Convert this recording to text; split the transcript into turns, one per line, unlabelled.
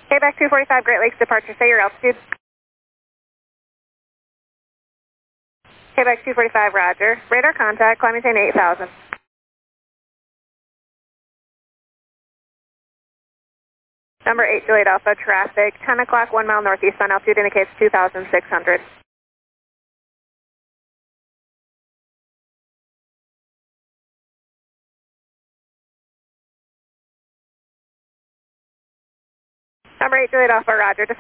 Quebec 245, Great Lakes departure, say your altitude. Quebec 245, roger. Radar contact, climb maintain 8,000. Number 8, Juliet Alpha, traffic, 10 o'clock, 1 mile northeast on altitude indicates 2,600. Number 8, Juliet Alpha, roger.